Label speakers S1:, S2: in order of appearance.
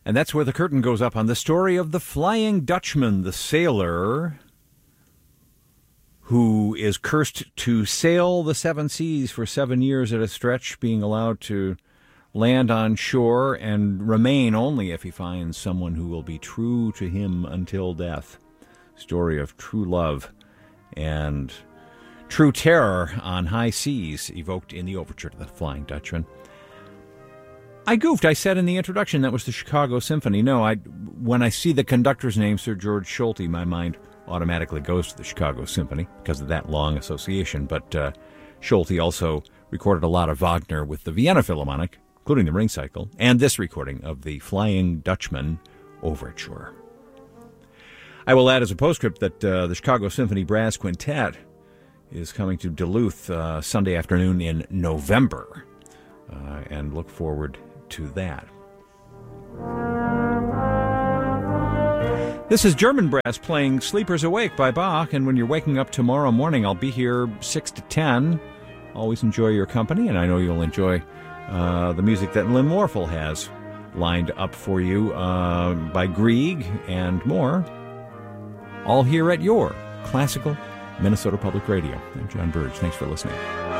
S1: And that's where the curtain goes up on the story of the Flying Dutchman, the sailor who is cursed to sail the seven seas for 7 years at a stretch, being allowed to land on shore and remain only if he finds someone who will be true to him until death. Story of true love and true terror on high seas, evoked in the overture to the Flying Dutchman. I goofed. I said in the introduction that was the Chicago Symphony. No, when I see the conductor's name, Sir George Solti, my mind automatically goes to the Chicago Symphony because of that long association. But Solti also recorded a lot of Wagner with the Vienna Philharmonic, including the Ring Cycle, and this recording of the Flying Dutchman Overture. I will add as a postscript that the Chicago Symphony Brass Quintet is coming to Duluth Sunday afternoon in November, and look forward to that. This is German Brass playing Sleepers Awake by Bach, and when you're waking up tomorrow morning, I'll be here 6 to 10. Always enjoy your company, and I know you'll enjoy the music that Lynn Warfel has lined up for you by Grieg and more, all here at your Classical Minnesota Public Radio. I'm John Burge. Thanks for listening.